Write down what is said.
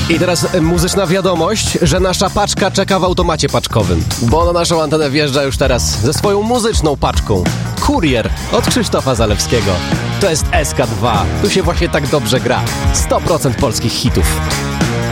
I teraz muzyczna wiadomość, że nasza paczka czeka w automacie paczkowym, bo na naszą antenę wjeżdża już teraz ze swoją muzyczną paczką Kurier od Krzysztofa Zalewskiego. To jest SK2, tu się właśnie tak dobrze gra. 100% polskich hitów.